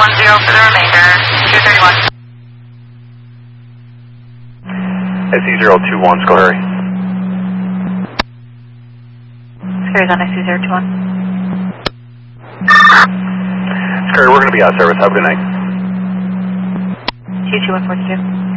for the remainder. 231. SC021, Skull Harry. Scary's on SC021. Scary, we're going to be out of service. Have a good night. 22142.